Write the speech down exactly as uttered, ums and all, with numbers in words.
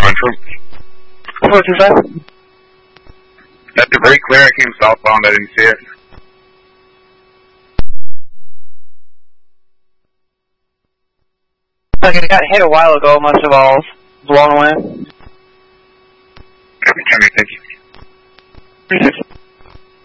Central. four two five. That debris clear, I came southbound, I didn't see it. Okay, it got hit a while ago, must have all blown away. Copy, Kenny, thank you.